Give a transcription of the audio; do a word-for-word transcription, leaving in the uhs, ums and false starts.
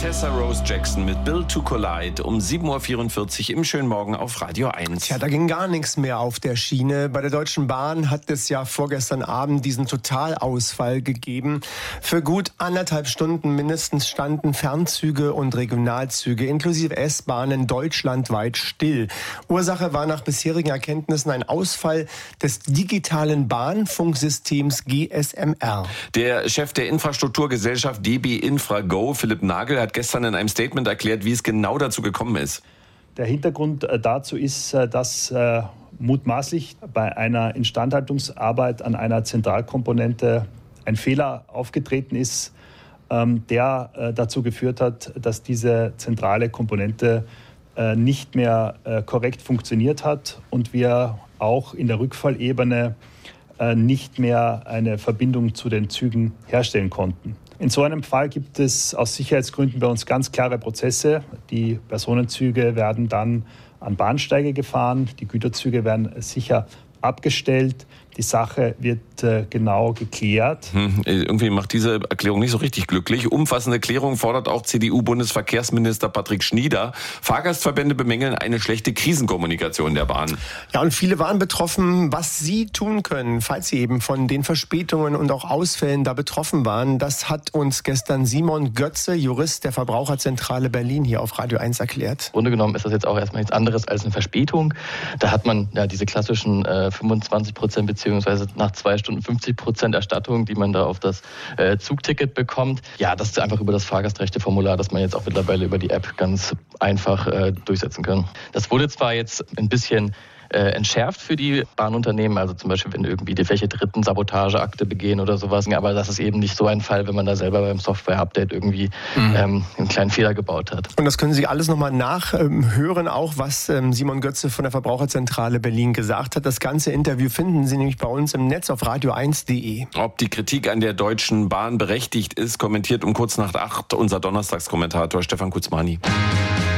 Tessa Rose Jackson mit Built to Collide um sieben Uhr vierundvierzig im schönen Morgen auf Radio eins. Tja, da ging gar nichts mehr auf der Schiene. Bei der Deutschen Bahn hat es ja vorgestern Abend diesen Totalausfall gegeben. Für gut anderthalb Stunden mindestens standen Fernzüge und Regionalzüge inklusive S-Bahnen deutschlandweit still. Ursache war nach bisherigen Erkenntnissen ein Ausfall des digitalen Bahnfunksystems G S M R. Der Chef der Infrastrukturgesellschaft D B Infrago, Philipp Nagel, hat gestern in einem Statement erklärt, wie es genau dazu gekommen ist. Der Hintergrund dazu ist, dass äh, mutmaßlich bei einer Instandhaltungsarbeit an einer Zentralkomponente ein Fehler aufgetreten ist, ähm, der äh, dazu geführt hat, dass diese zentrale Komponente äh, nicht mehr äh, korrekt funktioniert hat und wir auch in der Rückfallebene äh, nicht mehr eine Verbindung zu den Zügen herstellen konnten. In so einem Fall gibt es aus Sicherheitsgründen bei uns ganz klare Prozesse. Die Personenzüge werden dann an Bahnsteige gefahren, die Güterzüge werden sicher abgestellt. Die Sache wird äh, genau geklärt. Hm, irgendwie macht diese Erklärung nicht so richtig glücklich. Umfassende Klärung fordert auch C D U-Bundesverkehrsminister Patrick Schnieder. Fahrgastverbände bemängeln eine schlechte Krisenkommunikation der Bahn. Ja, und viele waren betroffen, was sie tun können, falls sie eben von den Verspätungen und auch Ausfällen da betroffen waren. Das hat uns gestern Simon Götze, Jurist der Verbraucherzentrale Berlin, hier auf Radio eins erklärt. Im Grunde genommen ist das jetzt auch erstmal nichts anderes als eine Verspätung. Da hat man ja diese klassischen äh, fünfundzwanzig Prozent beziehungsweise nach zwei Stunden fünfzig Prozent Erstattung, die man da auf das äh, Zugticket bekommt. Ja, das ist einfach über das Fahrgastrechteformular, das man jetzt auch mittlerweile über die App ganz einfach äh, durchsetzen kann. Das wurde zwar jetzt ein bisschen äh, entschärft für die Bahnunternehmen, also zum Beispiel, wenn irgendwie die welche dritten Sabotageakte begehen oder sowas, aber das ist eben nicht so ein Fall, wenn man da selber beim Software-Update irgendwie mhm. ähm, einen kleinen Fehler gebaut hat. Und das können Sie alles nochmal nachhören, auch was ähm, Simon Götze von der Verbraucherzentrale Berlin gesagt hat. Das ganze Interview finden Sie nämlich bei uns im Netz auf radio eins punkt de. Ob die Kritik an der Deutschen Bahn berechtigt ist, kommentiert um kurz nach acht unser Donnerstagskommentator Stefan Kuzmani.